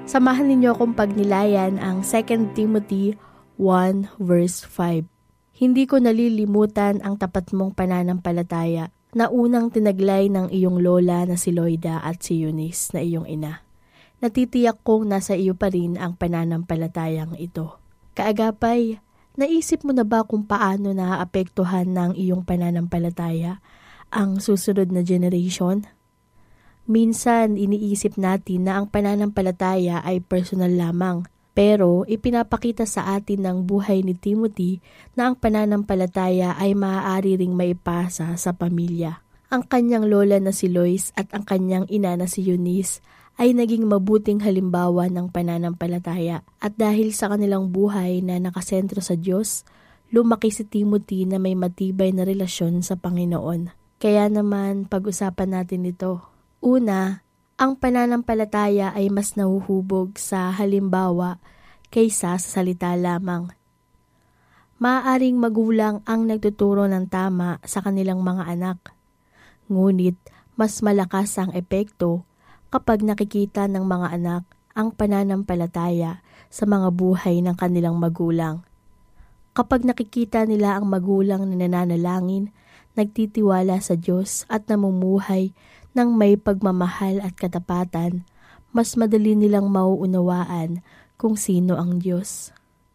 Samahan ninyo akong pagnilayan ang 2 Timothy 1 verse 5. Hindi ko nalilimutan ang tapat mong pananampalataya na unang tinaglay ng iyong lola na si Loida at si Eunice na iyong ina. Natitiyak kong nasa iyo pa rin ang pananampalatayang ito. Kaagapay, naisip mo na ba kung paano naaapektuhan ng iyong pananampalataya ang susunod na generation? Minsan, iniisip natin na ang pananampalataya ay personal lamang. Pero, ipinapakita sa atin ng buhay ni Timothy na ang pananampalataya ay maaari ring maipasa sa pamilya. Ang kanyang lola na si Lois at ang kanyang ina na si Eunice ay naging mabuting halimbawa ng pananampalataya. At dahil sa kanilang buhay na nakasentro sa Diyos, lumaki si Timothy na may matibay na relasyon sa Panginoon. Kaya naman, pag-usapan natin ito. Una, ang pananampalataya ay mas nahuhubog sa halimbawa kaysa sa salita lamang. Maaaring magulang ang nagtuturo ng tama sa kanilang mga anak. Ngunit, mas malakas ang epekto kapag nakikita ng mga anak ang pananampalataya sa mga buhay ng kanilang magulang. Kapag nakikita nila ang magulang na nananalangin, nagtitiwala sa Diyos at namumuhay ng may pagmamahal at katapatan, mas madali nilang mauunawaan kung sino ang Diyos.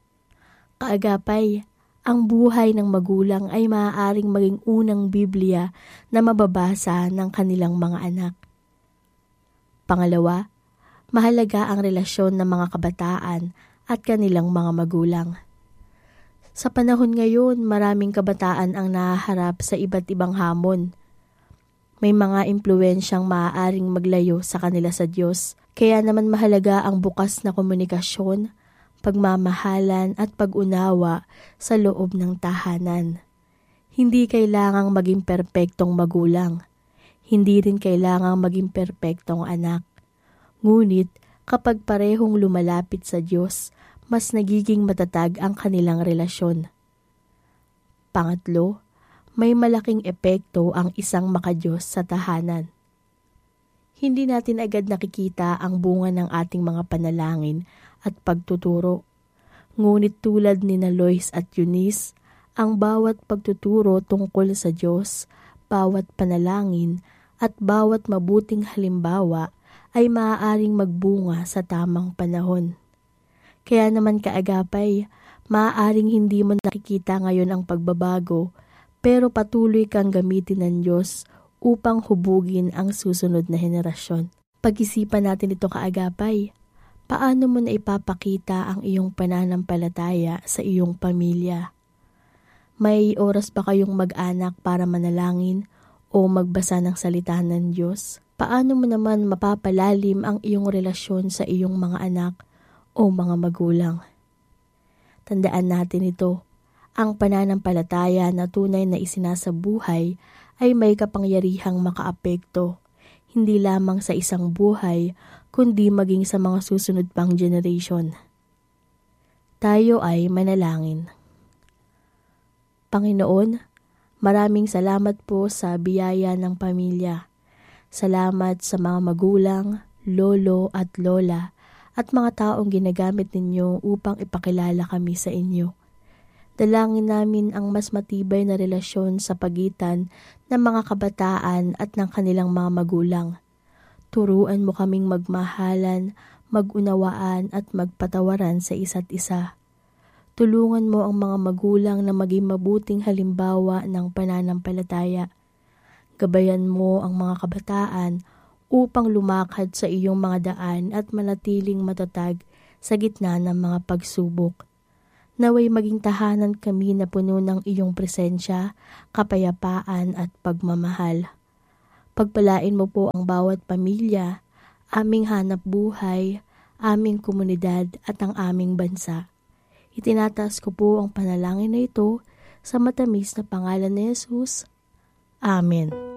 Kaagapay, ang buhay ng magulang ay maaaring maging unang Biblia na mababasa ng kanilang mga anak. Pangalawa, mahalaga ang relasyon ng mga kabataan at kanilang mga magulang. Sa panahon ngayon, maraming kabataan ang nahaharap sa iba't ibang hamon. May mga impluwensyang maaaring maglayo sa kanila sa Diyos, kaya naman mahalaga ang bukas na komunikasyon, pagmamahalan at pag-unawa sa loob ng tahanan. Hindi kailangang maging perpektong magulang. Hindi rin kailangang maging perpektong anak. Ngunit kapag parehong lumalapit sa Diyos, mas nagiging matatag ang kanilang relasyon. Pangatlo, may malaking epekto ang isang makadiyos sa tahanan. Hindi natin agad nakikita ang bunga ng ating mga panalangin at pagtuturo. Ngunit tulad ni na Lois at Eunice, ang bawat pagtuturo tungkol sa Diyos, bawat panalangin at bawat mabuting halimbawa ay maaaring magbunga sa tamang panahon. Kaya naman kaagapay, maaaring hindi mo nakikita ngayon ang pagbabago, pero patuloy kang gamitin ng Diyos upang hubugin ang susunod na henerasyon. Pag-isipan natin ito kaagapay. Paano mo na ipapakita ang iyong pananampalataya sa iyong pamilya? May oras ba kayong mag-anak para manalangin o magbasa ng salita ng Diyos? Paano mo naman mapapalalim ang iyong relasyon sa iyong mga anak o mga magulang? Tandaan natin ito. Ang pananampalataya na tunay na isinasabuhay ay may kapangyarihang makaapekto, hindi lamang sa isang buhay, kundi maging sa mga susunod pang generation. Tayo ay manalangin. Panginoon, maraming salamat po sa biyaya ng pamilya. Salamat sa mga magulang, lolo at lola at mga taong ginagamit ninyo upang ipakilala kami sa inyo. Dalangin namin ang mas matibay na relasyon sa pagitan ng mga kabataan at ng kanilang mga magulang. Turuan mo kaming magmahalan, magunawaan at magpatawaran sa isa't isa. Tulungan mo ang mga magulang na maging mabuting halimbawa ng pananampalataya. Gabayan mo ang mga kabataan upang lumakad sa iyong mga daan at manatiling matatag sa gitna ng mga pagsubok. Naway maging tahanan kami na puno ng iyong presensya, kapayapaan at pagmamahal. Pagpalain mo po ang bawat pamilya, aming hanap buhay, aming komunidad at ang aming bansa. Itinataas ko po ang panalangin na ito sa matamis na pangalan ni Jesus. Amen.